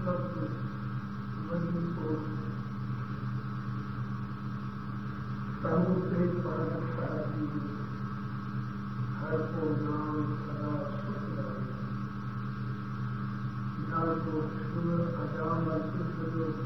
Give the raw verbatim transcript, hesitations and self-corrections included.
सब कुछ वही को तनु से परमता की हर को नाम सदा सुख रहे, न तो क्षुर अजान